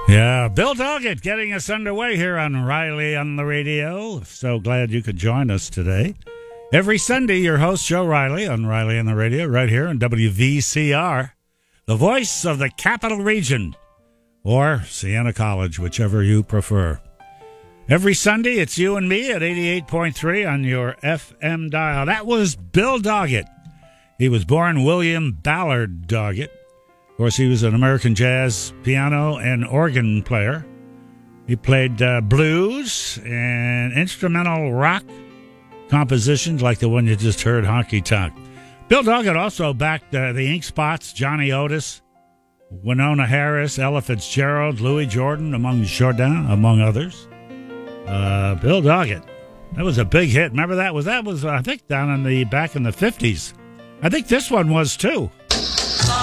Yeah, Bill Doggett getting us underway here on Riley on the Radio. So glad you could join us today. Every Sunday, your host, Joe Riley, on Riley on the Radio, right here on WVCR, the voice of the Capital Region, or Siena College, whichever you prefer. Every Sunday, it's you and me at 88.3 on your FM dial. That was Bill Doggett. He was born William Ballard Doggett. Of course, he was an American jazz piano and organ player. He played blues and instrumental rock compositions like the one you just heard, Honky Tonk. Bill Doggett also backed the Ink Spots, Johnny Otis, Winona Harris, Ella Fitzgerald, Louis Jordan, among others. Bill Doggett, that was a big hit. Remember that? That was I think back in the 50s. I think this one was too.